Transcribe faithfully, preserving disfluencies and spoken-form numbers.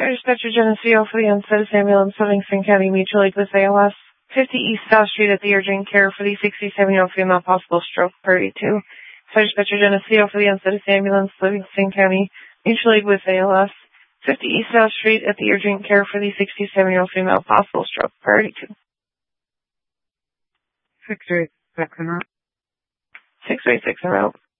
Dispatcher Geneseo for the unstatus ambulance, Livingston County Mutual Aid with A L S. fifty East South Street at the urgent care for the sixty-seven-year-old female, possible stroke, priority two. Dispatcher Geneseo for the unstatus ambulance, Livingston County Mutual Aid with A L S. fifty East South Street at the urgent care for the sixty-seven-year-old female, possible stroke, priority two. six eight six en route. six eight six en route.